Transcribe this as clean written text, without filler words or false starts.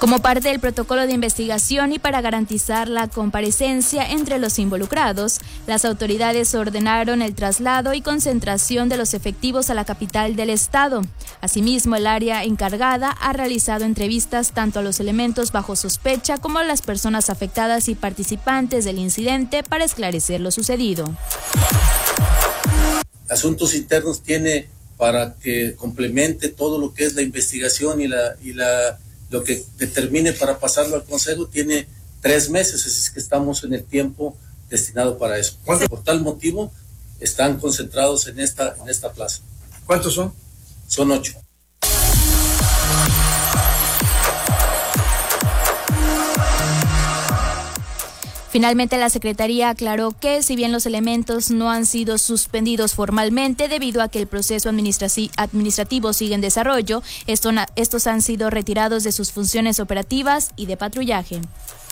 Como parte del protocolo de investigación y para garantizar la comparecencia entre los involucrados, las autoridades ordenaron el traslado y concentración de los efectivos a la capital del estado. Asimismo, el área encargada ha realizado entrevistas tanto a los elementos bajo sospecha como a las personas afectadas y participantes del incidente para esclarecer lo sucedido. Asuntos Internos tiene para que complemente todo lo que es la investigación y lo que determine para pasarlo al Consejo, tiene 3 meses, así es que estamos en el tiempo destinado para eso. Por tal motivo, están concentrados en esta plaza. ¿Cuántos son? Son 8. Finalmente, la Secretaría aclaró que, si bien los elementos no han sido suspendidos formalmente debido a que el proceso administrativo sigue en desarrollo, estos han sido retirados de sus funciones operativas y de patrullaje.